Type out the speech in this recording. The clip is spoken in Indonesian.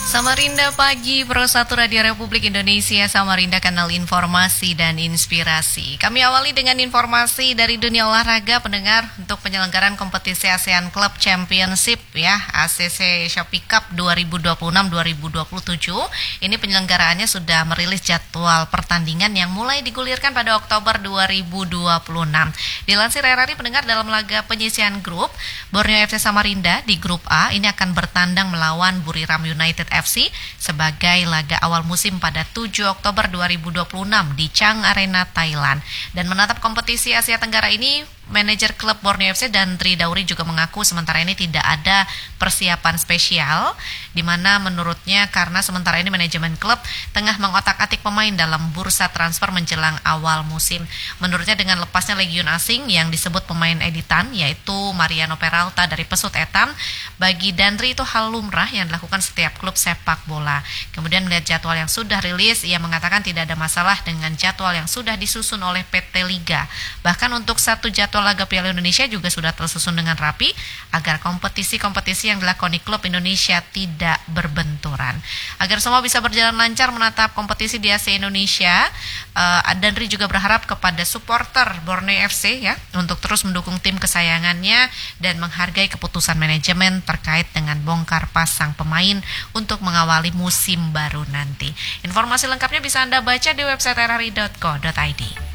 Samarinda Pagi, Pro 1 Radio Republik Indonesia, Samarinda Kanal Informasi dan Inspirasi. Kami awali dengan informasi dari dunia olahraga pendengar untuk penyelenggaraan kompetisi ASEAN Club Championship ya, ACC Shopee Cup 2026-2027. Ini penyelenggaraannya sudah merilis jadwal pertandingan yang mulai digulirkan pada Oktober 2026. Dilansir RRI pendengar, dalam laga penyisihan grup, Borneo FC Samarinda di grup A ini akan bertandang melawan Buriram United FC sebagai laga awal musim pada 7 Oktober 2026 di Chang Arena, Thailand. Dan menatap kompetisi Asia Tenggara ini, manajer klub Borneo FC dan Tri Dauri juga mengaku sementara ini tidak ada persiapan spesial, di mana menurutnya karena sementara ini manajemen klub tengah mengotak-atik pemain dalam bursa transfer menjelang awal musim. Menurutnya dengan lepasnya legiun asing yang disebut pemain editan, yaitu Mariano Peralta dari Pesut Etam, bagi Dandri itu hal lumrah yang dilakukan setiap klub sepak bola. Kemudian melihat jadwal yang sudah rilis, ia mengatakan tidak ada masalah dengan jadwal yang sudah disusun oleh PT Liga. Bahkan untuk satu jadwal laga Piala Indonesia juga sudah tersusun dengan rapi agar kompetisi-kompetisi yang dilakoni klub Indonesia tidak berbenturan. Agar semua bisa berjalan lancar menatap kompetisi di Asia Indonesia, Dandri juga berharap kepada supporter Borneo FC ya untuk terus mendukung tim kesayangannya dan menghargai keputusan manajemen terkait dengan bongkar pasang pemain untuk mengawali musim baru nanti. Informasi lengkapnya bisa Anda baca di website rri.co.id.